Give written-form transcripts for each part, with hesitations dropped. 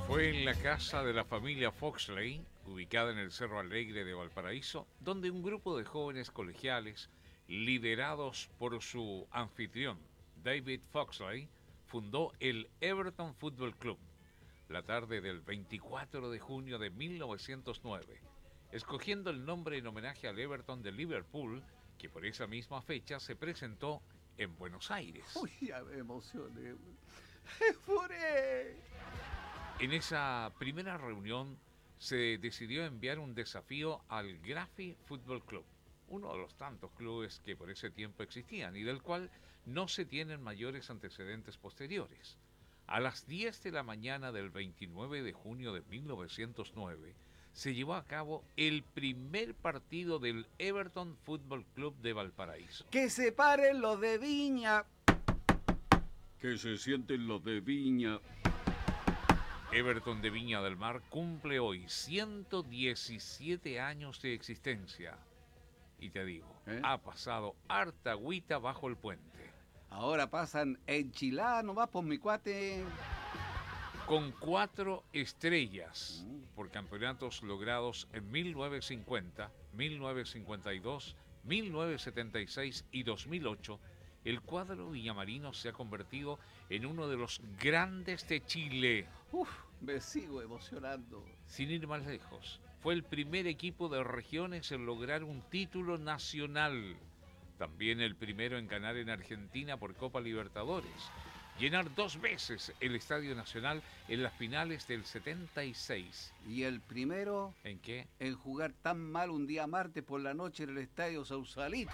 Fue en la casa de la familia Foxley, ubicada en el Cerro Alegre de Valparaíso, donde un grupo de jóvenes colegiales, liderados por su anfitrión, David Foxley, fundó el Everton Football Club, la tarde del 24 de junio de 1909, escogiendo el nombre en homenaje al Everton de Liverpool, que por esa misma fecha se presentó en Buenos Aires. Uy, ya me emocioné. ¡Furé! En esa primera reunión se decidió enviar un desafío al Graffy Football Club, uno de los tantos clubes que por ese tiempo existían y del cual no se tienen mayores antecedentes posteriores. A las 10 de la mañana del 29 de junio de 1909 se llevó a cabo el primer partido del Everton Football Club de Valparaíso. ¡Que se paren los de Viña! ¡Que se sienten los de Viña! Everton de Viña del Mar cumple hoy 117 años de existencia. Y te digo, ha pasado harta agüita bajo el puente. Ahora pasan enchiladas nomás por mi cuate. Con 4 estrellas por campeonatos logrados en 1950, 1952, 1976 y 2008, el cuadro villamarino se ha convertido en uno de los grandes de Chile. Uf, me sigo emocionando. Sin ir más lejos, fue el primer equipo de regiones en lograr un título nacional. También el primero en ganar en Argentina por Copa Libertadores. Llenar 2 veces el Estadio Nacional en las finales del 76. ¿Y el primero? ¿En qué? En jugar tan mal un día martes por la noche en el Estadio Sausalito.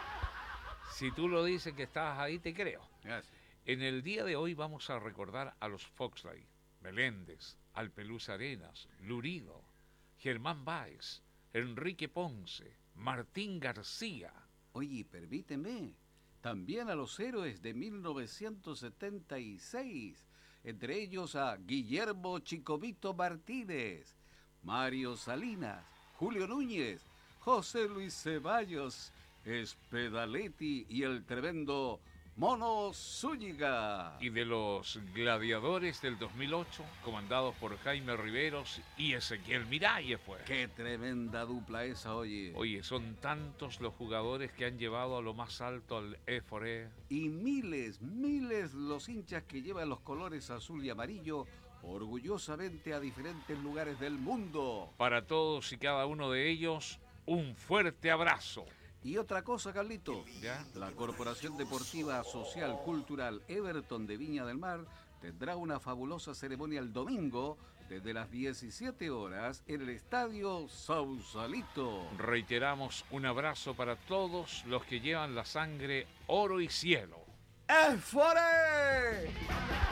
Si tú lo dices que estabas ahí, te creo. Gracias. En el día de hoy vamos a recordar a los Foxley, Meléndez, Alpeluz Arenas, Lurido, Germán Báez, Enrique Ponce, Martín García. Oye, permíteme, también a los héroes de 1976, entre ellos a Guillermo Chicovito Martínez, Mario Salinas, Julio Núñez, José Luis Ceballos, Espedaletti y el tremendo Mono Zúñiga. Y de los gladiadores del 2008, comandados por Jaime Riveros y Ezequiel Miralles, pues. ¡Qué tremenda dupla esa, oye! Oye, son tantos los jugadores que han llevado a lo más alto al E4E. Y miles los hinchas que llevan los colores azul y amarillo orgullosamente a diferentes lugares del mundo. Para todos y cada uno de ellos, un fuerte abrazo. Y otra cosa, Carlito, ¿Ya? La Corporación Deportiva Social Cultural Everton de Viña del Mar tendrá una fabulosa ceremonia el domingo desde las 17 horas en el Estadio Sausalito. Reiteramos un abrazo para todos los que llevan la sangre oro y cielo. ¡Efore!